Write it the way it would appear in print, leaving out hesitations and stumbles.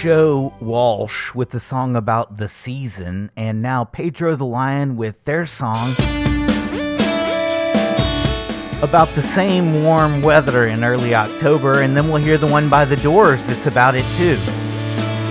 Joe Walsh with the song about the season, and now Pedro the Lion with their song about the same warm weather in early October, and then we'll hear the one by The Doors that's about it too.